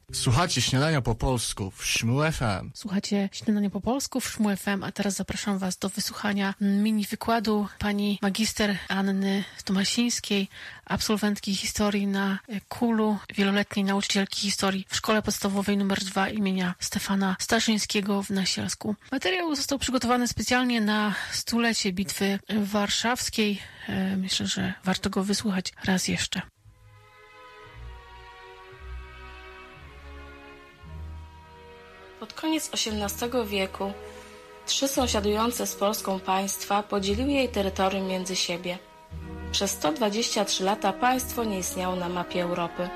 Słuchacie Śniadania po polsku w Szmu FM. Słuchacie Śniadania po polsku w Szmu FM, a teraz zapraszam Was do wysłuchania mini wykładu pani magister Anny Tomasińskiej, absolwentki historii na KUL-u, wieloletniej nauczycielki historii w Szkole Podstawowej nr 2 imienia Stefana Staszyńskiego w Nasielsku. Materiał został przygotowany specjalnie na 100-lecie Bitwy Warszawskiej. Myślę, że warto go wysłuchać raz jeszcze. Pod koniec XVIII wieku 3 sąsiadujące z Polską państwa podzieliły jej terytorium między siebie. Przez 123 lata państwo nie istniało na mapie Europy.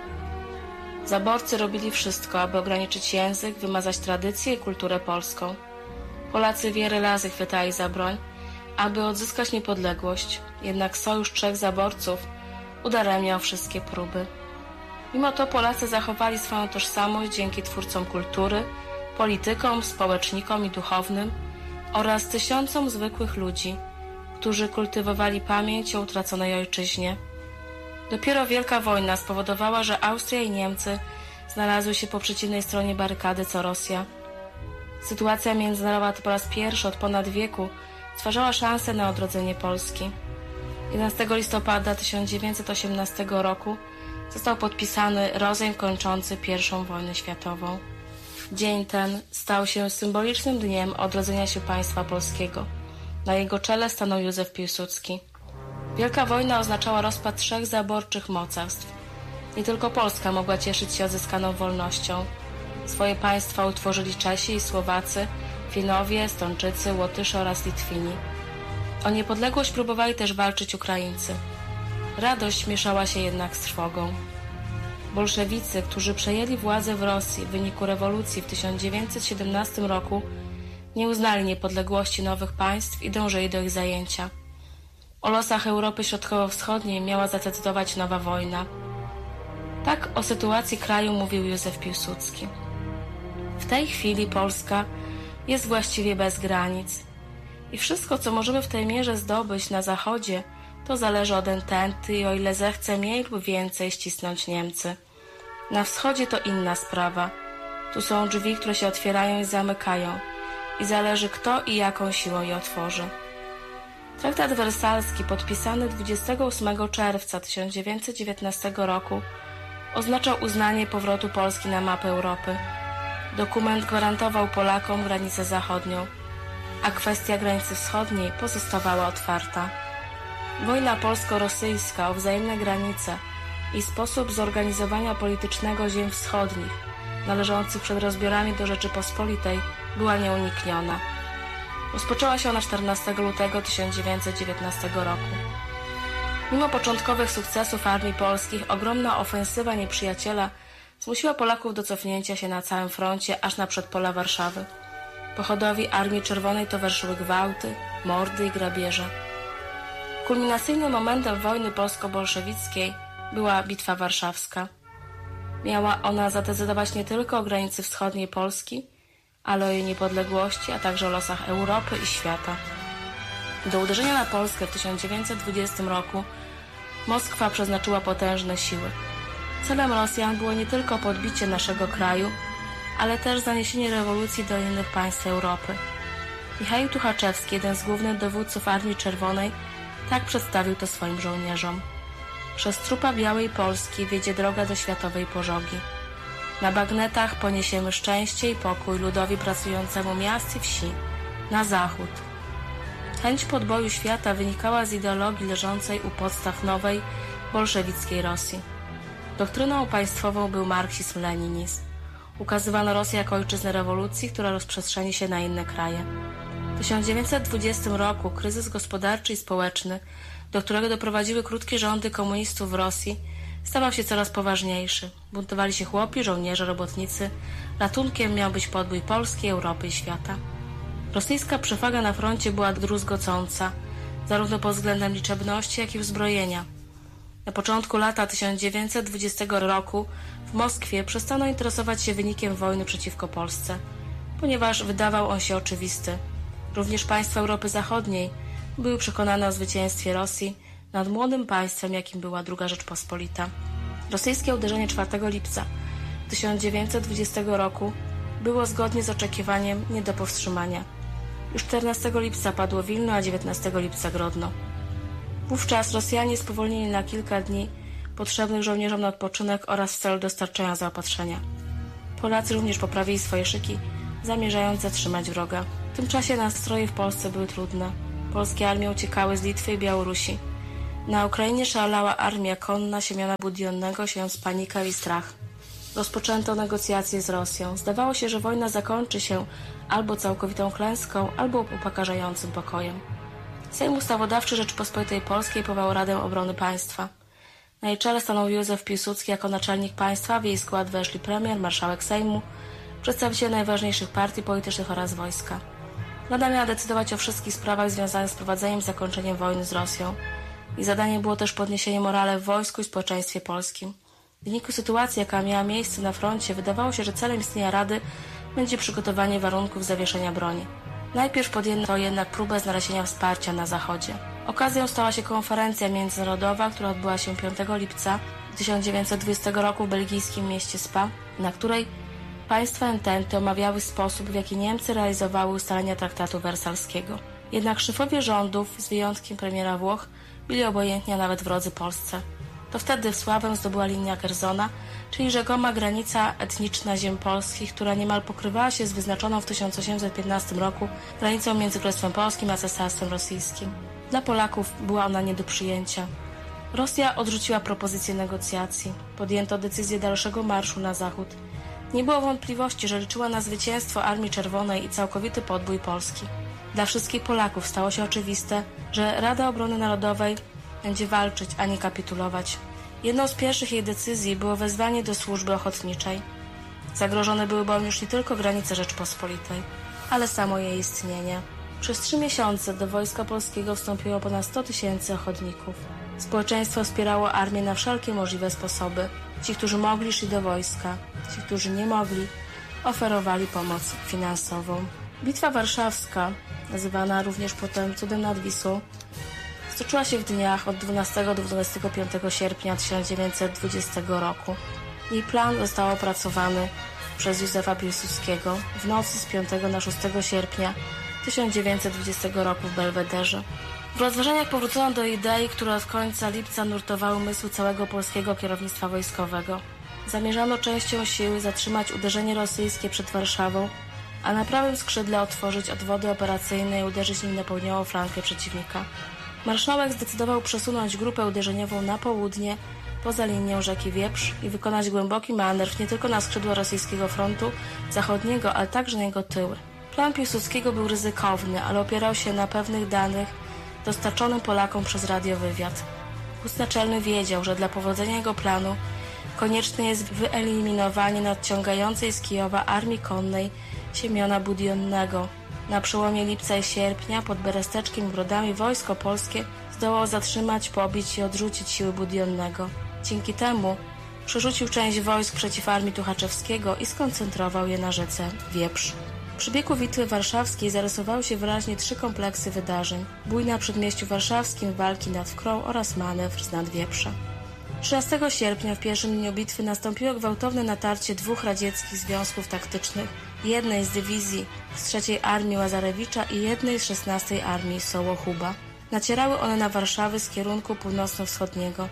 Zaborcy robili wszystko, aby ograniczyć język, wymazać tradycję i kulturę polską. Polacy wiele razy chwytali za broń, aby odzyskać niepodległość, jednak sojusz 3 zaborców udaremniał wszystkie próby. Mimo to Polacy zachowali swoją tożsamość dzięki twórcom kultury, politykom, społecznikom i duchownym oraz tysiącom zwykłych ludzi, którzy kultywowali pamięć o utraconej ojczyźnie. Dopiero Wielka Wojna spowodowała, że Austria i Niemcy znalazły się po przeciwnej stronie barykady co Rosja. Sytuacja międzynarodowa po raz pierwszy od ponad wieku stwarzała szansę na odrodzenie Polski. 11 listopada 1918 roku został podpisany rozejm kończący I wojnę światową. Dzień ten stał się symbolicznym dniem odrodzenia się państwa polskiego. Na jego czele stanął Józef Piłsudski. Wielka wojna oznaczała rozpad 3 zaborczych mocarstw. Nie tylko Polska mogła cieszyć się odzyskaną wolnością. Swoje państwa utworzyli Czesi i Słowacy, Finowie, Estończycy, Łotysze oraz Litwini. O niepodległość próbowali też walczyć Ukraińcy. Radość mieszała się jednak z trwogą. Bolszewicy, którzy przejęli władzę w Rosji w wyniku rewolucji w 1917 roku, nie uznali niepodległości nowych państw i dążyli do ich zajęcia. O losach Europy Środkowo-Wschodniej miała zadecydować nowa wojna. Tak o sytuacji kraju mówił Józef Piłsudski. W tej chwili Polska jest właściwie bez granic i wszystko, co możemy w tej mierze zdobyć na zachodzie, to zależy od ententy i o ile zechce mniej lub więcej ścisnąć Niemcy. Na wschodzie to inna sprawa. Tu są drzwi, które się otwierają i zamykają i zależy kto i jaką siłą je otworzy. Traktat wersalski podpisany 28 czerwca 1919 roku oznaczał uznanie powrotu Polski na mapę Europy. Dokument gwarantował Polakom granicę zachodnią, a kwestia granicy wschodniej pozostawała otwarta. Wojna polsko-rosyjska o wzajemne granice i sposób zorganizowania politycznego ziem wschodnich, należących przed rozbiorami do Rzeczypospolitej, była nieunikniona. Rozpoczęła się ona 14 lutego 1919 roku. Mimo początkowych sukcesów armii polskich, ogromna ofensywa nieprzyjaciela zmusiła Polaków do cofnięcia się na całym froncie aż na przedpola Warszawy. Pochodowi Armii Czerwonej towarzyszyły gwałty, mordy i grabieże. Kulminacyjnym momentem wojny polsko-bolszewickiej była Bitwa Warszawska. Miała ona zadecydować nie tylko o granicy wschodniej Polski, ale o jej niepodległości, a także o losach Europy i świata. Do uderzenia na Polskę w 1920 roku Moskwa przeznaczyła potężne siły. Celem Rosjan było nie tylko podbicie naszego kraju, ale też zaniesienie rewolucji do innych państw Europy. Michał Tuchaczewski, jeden z głównych dowódców Armii Czerwonej, tak przedstawił to swoim żołnierzom. Przez trupa Białej Polski wiedzie droga do światowej pożogi. Na bagnetach poniesiemy szczęście i pokój ludowi pracującemu miast i wsi, na zachód. Chęć podboju świata wynikała z ideologii leżącej u podstaw nowej, bolszewickiej Rosji. Doktryną państwową był marksizm-leninizm. Ukazywano Rosję jako ojczyznę rewolucji, która rozprzestrzeni się na inne kraje. W 1920 roku kryzys gospodarczy i społeczny, do którego doprowadziły krótkie rządy komunistów w Rosji, stawał się coraz poważniejszy. Buntowali się chłopi, żołnierze, robotnicy. Ratunkiem miał być podbój Polski, Europy i świata. Rosyjska przewaga na froncie była druzgocąca, zarówno pod względem liczebności, jak i uzbrojenia. Na początku lata 1920 roku w Moskwie przestano interesować się wynikiem wojny przeciwko Polsce, ponieważ wydawał on się oczywisty. Również państwa Europy Zachodniej były przekonane o zwycięstwie Rosji nad młodym państwem, jakim była II Rzeczpospolita. Rosyjskie uderzenie 4 lipca 1920 roku było zgodnie z oczekiwaniem nie do powstrzymania. Już 14 lipca padło Wilno, a 19 lipca Grodno. Wówczas Rosjanie spowolnili na kilka dni potrzebnych żołnierzom na odpoczynek oraz w celu dostarczenia zaopatrzenia. Polacy również poprawili swoje szyki, zamierzając zatrzymać wroga. W tym czasie nastroje w Polsce były trudne. Polskie armie uciekały z Litwy i Białorusi. Na Ukrainie szalała armia konna Siemiona Budionnego, siejąc panikę i strach. Rozpoczęto negocjacje z Rosją. Zdawało się, że wojna zakończy się albo całkowitą klęską, albo upokarzającym pokojem. Sejm Ustawodawczy Rzeczypospolitej Polskiej powołał Radę Obrony Państwa. Na jej czele stanął Józef Piłsudski jako naczelnik państwa, w jej skład weszli premier, marszałek Sejmu, przedstawiciele najważniejszych partii politycznych oraz wojska. Rada miała decydować o wszystkich sprawach związanych z prowadzeniem i zakończeniem wojny z Rosją. I zadaniem było też podniesienie morale w wojsku i społeczeństwie polskim. W wyniku sytuacji, jaka miała miejsce na froncie, wydawało się, że celem istnienia Rady będzie przygotowanie warunków zawieszenia broni. Najpierw podjęto jednak próbę znalezienia wsparcia na Zachodzie. Okazją stała się konferencja międzynarodowa, która odbyła się 5 lipca 1920 roku w belgijskim mieście Spa, na której państwa ententy omawiały sposób, w jaki Niemcy realizowały ustalenia traktatu wersalskiego. Jednak szefowie rządów, z wyjątkiem premiera Włoch, byli obojętni, a nawet wrodzy Polsce. To wtedy sławę zdobyła linia Gersona, czyli rzekoma granica etniczna ziem polskich, która niemal pokrywała się z wyznaczoną w 1815 roku granicą między Królestwem Polskim a Cesarstwem Rosyjskim. Dla Polaków była ona nie do przyjęcia. Rosja odrzuciła propozycję negocjacji. Podjęto decyzję dalszego marszu na zachód. Nie było wątpliwości, że liczyła na zwycięstwo Armii Czerwonej i całkowity podbój Polski. Dla wszystkich Polaków stało się oczywiste, że Rada Obrony Narodowej będzie walczyć, a nie kapitulować. Jedną z pierwszych jej decyzji było wezwanie do służby ochotniczej. Zagrożone były bowiem już nie tylko granice Rzeczpospolitej, ale samo jej istnienie. Przez 3 miesiące do Wojska Polskiego wstąpiło ponad 100 000 ochotników. Społeczeństwo wspierało armię na wszelkie możliwe sposoby. Ci, którzy mogli, szli do wojska. Ci, którzy nie mogli, oferowali pomoc finansową. Bitwa Warszawska, nazywana również potem Cudem nad Wisłą, stoczyła się w dniach od 12 do 25 sierpnia 1920 roku. Jej plan został opracowany przez Józefa Piłsudskiego w nocy z 5 na 6 sierpnia 1920 roku w Belwederze. W rozważaniach powrócono do idei, które od końca lipca nurtowały umysły całego polskiego kierownictwa wojskowego. Zamierzano częścią siły zatrzymać uderzenie rosyjskie przed Warszawą, a na prawym skrzydle otworzyć odwody operacyjne i uderzyć nim na południową flankę przeciwnika. Marszałek zdecydował przesunąć grupę uderzeniową na południe, poza linią rzeki Wieprz i wykonać głęboki manewr nie tylko na skrzydło rosyjskiego frontu zachodniego, ale także na jego tyły. Plan Piłsudskiego był ryzykowny, ale opierał się na pewnych danych dostarczonym Polakom przez radiowywiad. Wódz naczelny wiedział, że dla powodzenia jego planu konieczne jest wyeliminowanie nadciągającej z Kijowa armii konnej Siemiona Budionnego. Na przełomie lipca i sierpnia pod Beresteczkiem i Brodami wojsko polskie zdołało zatrzymać, pobić i odrzucić siły Budionnego. Dzięki temu przerzucił część wojsk przeciw armii Tuchaczewskiego i skoncentrował je na rzece Wieprz. W przebiegu Bitwy Warszawskiej zarysowały się wyraźnie 3 kompleksy wydarzeń. Bój na Przedmieściu Warszawskim, walki nad Wkrą oraz manewr z Nadwieprza. 13 sierpnia w pierwszym dniu bitwy nastąpiło gwałtowne natarcie 2 radzieckich związków taktycznych, jednej z dywizji z 3. Armii Łazarewicza i jednej z 16. Armii Sołochuba. Nacierały one na Warszawę z kierunku północno-wschodniego.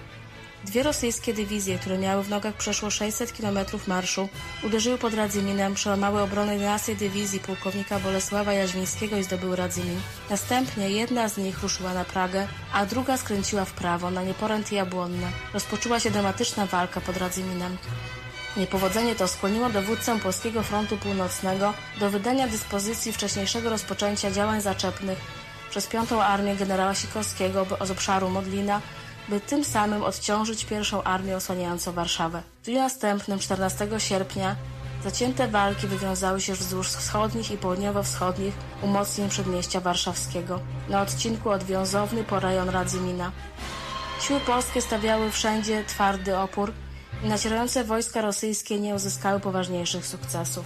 2 rosyjskie dywizje, które miały w nogach przeszło 600 km marszu, uderzyły pod Radzyminem, przełamały obronę 11 dywizji pułkownika Bolesława Jaźwińskiego i zdobyły Radzymin. Następnie jedna z nich ruszyła na Pragę, a druga skręciła w prawo na Nieporęt i Jabłonne. Rozpoczęła się dramatyczna walka pod Radzyminem. Niepowodzenie to skłoniło dowódcę Polskiego Frontu Północnego do wydania dyspozycji wcześniejszego rozpoczęcia działań zaczepnych przez 5. Armię generała Sikorskiego z obszaru Modlina, by tym samym odciążyć 1. Armię osłaniającą Warszawę. W dniu następnym, 14 sierpnia, zacięte walki wywiązały się wzdłuż wschodnich i południowo-wschodnich umocnień przedmieścia warszawskiego, na odcinku od Wiązowny po rejon Radzymina. Siły polskie stawiały wszędzie twardy opór i nacierające wojska rosyjskie nie uzyskały poważniejszych sukcesów.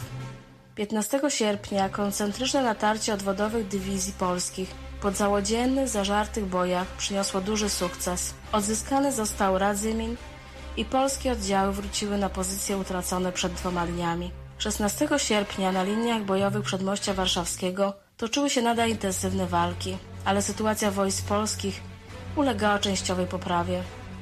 15 sierpnia koncentryczne natarcie odwodowych dywizji polskich po całodziennych, zażartych bojach przyniosło duży sukces. Odzyskany został Radzymin i polskie oddziały wróciły na pozycje utracone przed 2 dniami. 16 sierpnia na liniach bojowych przedmościa warszawskiego toczyły się nadal intensywne walki, ale sytuacja wojsk polskich ulegała częściowej poprawie.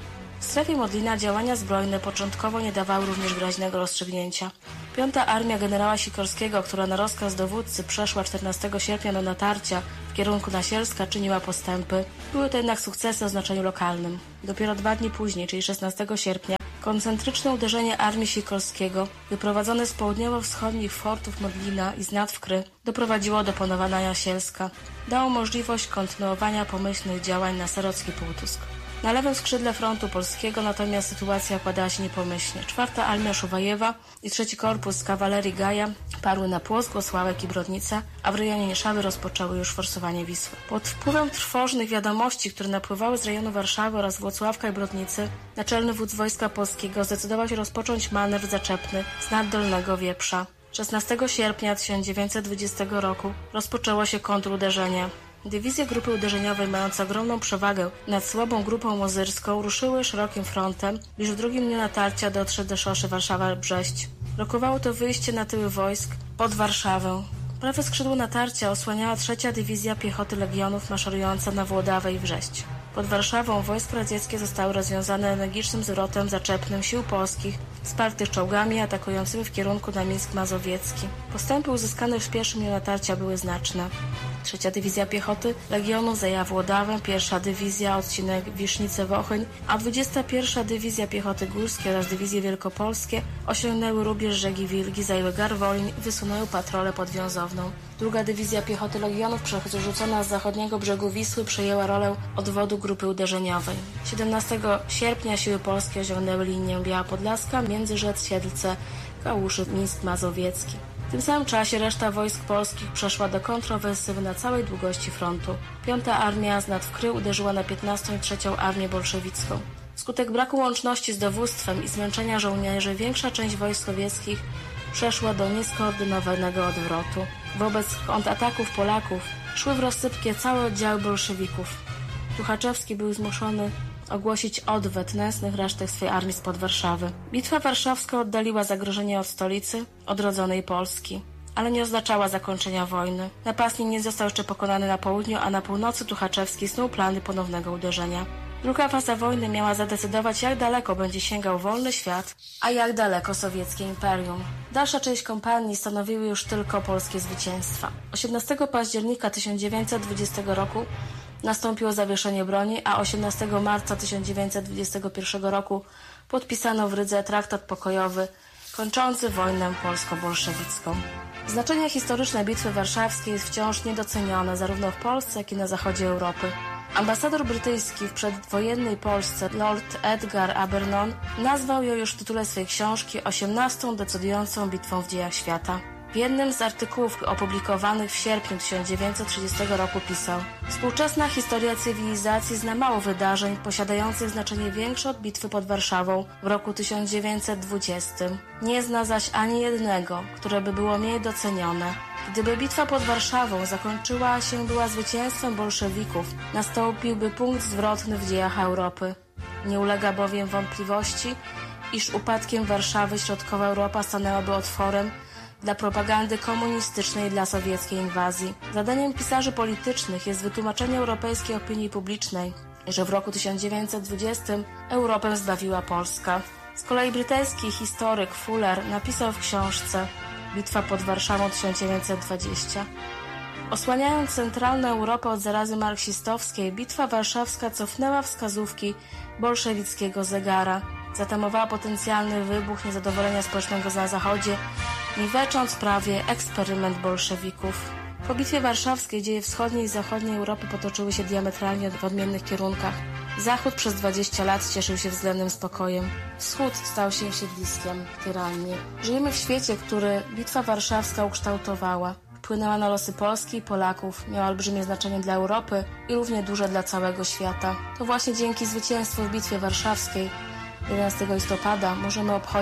W strefie Modlina działania zbrojne początkowo nie dawały również wyraźnego rozstrzygnięcia. 5. Armia generała Sikorskiego, która na rozkaz dowódcy przeszła 14 sierpnia do natarcia w kierunku Nasielska, czyniła postępy. Były to jednak sukcesy o znaczeniu lokalnym. Dopiero 2 dni później, czyli 16 sierpnia, koncentryczne uderzenie armii Sikorskiego, wyprowadzone z południowo-wschodnich fortów Modlina i z Nadwkry, doprowadziło do panowania Nasielska. Dało możliwość kontynuowania pomyślnych działań na Serocki Półtusk. Na lewym skrzydle frontu polskiego natomiast sytuacja układała się niepomyślnie. 4. Armia Szuwajewa i 3. Korpus Kawalerii Gaja parły na Płock, Włocławek i Brodnica, a w rejonie Nieszawy rozpoczęły już forsowanie Wisły. Pod wpływem trwożnych wiadomości, które napływały z rejonu Warszawy oraz Włocławka i Brodnicy, naczelny wódz Wojska Polskiego zdecydował się rozpocząć manewr zaczepny z nad Dolnego Wieprza. 16 sierpnia 1920 roku rozpoczęło się kontruderzenie. Dywizje grupy uderzeniowej, mające ogromną przewagę nad słabą grupą mozyrską, ruszyły szerokim frontem, iż w drugim dniu natarcia dotrze do szoszy Warszawa-Brześć. Rokowało to wyjście na tyły wojsk pod Warszawę. Prawe skrzydło natarcia osłaniała 3. Dywizja Piechoty Legionów maszerująca na Włodawę i Brześć. Pod Warszawą wojska radzieckie zostały rozwiązane energicznym zwrotem zaczepnym sił polskich, wspartych czołgami atakującymi w kierunku na Mińsk Mazowiecki. Postępy uzyskane w pierwszym dniu natarcia były znaczne. 3. Dywizja Piechoty Legionów zajęła Włodawę, 1. Dywizja odcinek Wisznice-Wochoń, a 21. Dywizja Piechoty Górskiej oraz Dywizje Wielkopolskie osiągnęły rubież rzeki Wilgi, zajęły Garwolin i wysunęły patrolę pod Wiązowną. 2. Dywizja Piechoty Legionów przerzucona z zachodniego brzegu Wisły przejęła rolę odwodu grupy uderzeniowej. 17 sierpnia siły polskie osiągnęły linię Biała Podlaska, Międzyrzec, Siedlce, Kałuszy, Mińsk Mazowiecki. W tym samym czasie reszta wojsk polskich przeszła do kontrowersywy na całej długości frontu. 5. Armia z Nadwkry uderzyła na 15. i 3. Armię Bolszewicką. Wskutek braku łączności z dowództwem i zmęczenia żołnierzy większa część wojsk sowieckich przeszła do nieskoordynowanego odwrotu. Wobec kontrataków Polaków szły w rozsypkie całe oddziały bolszewików. Tuchaczewski był zmuszony ogłosić odwet nędznych resztek swej armii spod Warszawy. Bitwa warszawska oddaliła zagrożenie od stolicy, odrodzonej Polski, ale nie oznaczała zakończenia wojny. Napastnik nie został jeszcze pokonany na południu, a na północy Tuchaczewski snuł plany ponownego uderzenia. Druga faza wojny miała zadecydować, jak daleko będzie sięgał wolny świat, a jak daleko sowieckie imperium. Dalsza część kompanii stanowiły już tylko polskie zwycięstwa. 18 października 1920 roku nastąpiło zawieszenie broni, a 18 marca 1921 roku podpisano w Rydze traktat pokojowy kończący wojnę polsko-bolszewicką. Znaczenie historyczne Bitwy Warszawskiej jest wciąż niedocenione zarówno w Polsce, jak i na zachodzie Europy. Ambasador brytyjski w przedwojennej Polsce, Lord Edgar Abernon, nazwał ją już w tytule swej książki 18. decydującą bitwą w dziejach świata. W jednym z artykułów opublikowanych w sierpniu 1930 roku pisał: współczesna historia cywilizacji zna mało wydarzeń posiadających znaczenie większe od bitwy pod Warszawą w roku 1920. Nie zna zaś ani jednego, które by było mniej docenione. Gdyby bitwa pod Warszawą zakończyła się była zwycięstwem bolszewików, nastąpiłby punkt zwrotny w dziejach Europy. Nie ulega bowiem wątpliwości, iż upadkiem Warszawy środkowa Europa stanęłaby otworem dla propagandy komunistycznej i dla sowieckiej inwazji. Zadaniem pisarzy politycznych jest wytłumaczenie europejskiej opinii publicznej, że w roku 1920 Europę zbawiła Polska. Z kolei brytyjski historyk Fuller napisał w książce Bitwa pod Warszawą 1920. Osłaniając centralną Europę od zarazy marksistowskiej, Bitwa Warszawska cofnęła wskazówki bolszewickiego zegara, zatamowała potencjalny wybuch niezadowolenia społecznego na Zachodzie, niwecząc prawie eksperyment bolszewików. Po Bitwie Warszawskiej dzieje wschodniej i zachodniej Europy potoczyły się diametralnie w odmiennych kierunkach. Zachód przez 20 lat cieszył się względnym spokojem. Wschód stał się siedliskiem tyranii. Żyjemy w świecie, który Bitwa Warszawska ukształtowała. Wpłynęła na losy Polski i Polaków, miała olbrzymie znaczenie dla Europy i równie duże dla całego świata. To właśnie dzięki zwycięstwu w Bitwie Warszawskiej 11 listopada możemy obchodzić